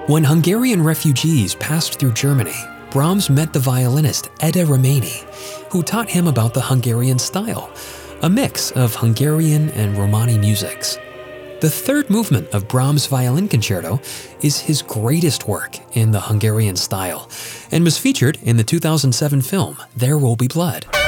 When Hungarian refugees passed through Germany, Brahms met the violinist Ede Romani, who taught him about the Hungarian style, a mix of Hungarian and Romani musics. The third movement of Brahms' Violin Concerto is his greatest work in the Hungarian style and was featured in the 2007 film There Will Be Blood.